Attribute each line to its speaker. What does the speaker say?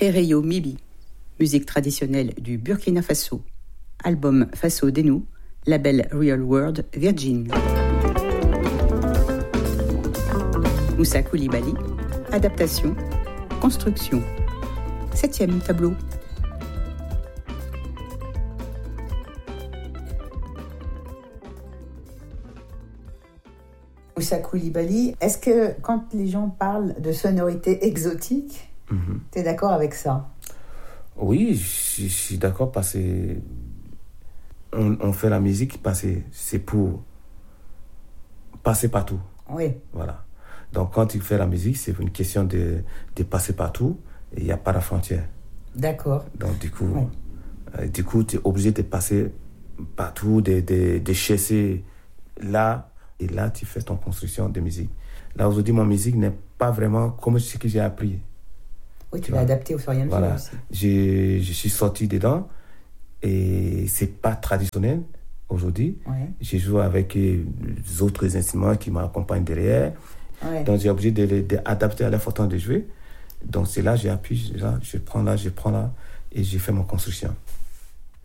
Speaker 1: Hereyo Mibi, musique traditionnelle du Burkina Faso. Album Faso Denou, label Real World Virgin. Moussa Koulibaly, adaptation, construction. 7e tableau.
Speaker 2: Moussa Koulibaly, est-ce que quand les gens parlent de sonorités exotiques, tu es d'accord avec ça?
Speaker 3: Oui, je suis d'accord parce que on fait la musique parce que c'est pour passer partout.
Speaker 2: Oui.
Speaker 3: Voilà. Donc quand tu fais la musique, c'est une question de passer partout et il n'y a pas de frontière.
Speaker 2: D'accord.
Speaker 3: Donc du coup, tu es obligé de passer partout, de chercher là. Et là, tu fais ton construction de musique. Là, aujourd'hui, mon musique n'est pas vraiment comme ce que j'ai appris.
Speaker 2: Oui, tu l'as adapté au fur et à mesure aussi.
Speaker 3: Je suis sorti dedans et c'est pas traditionnel aujourd'hui.
Speaker 2: Ouais.
Speaker 3: Je joue avec les autres instruments qui m'accompagnent derrière.
Speaker 2: Ouais.
Speaker 3: Donc, j'ai obligé d'adapter à leur façon de jouer. Donc, c'est là, j'ai appuyé, là, je prends là et j'ai fait mon construction.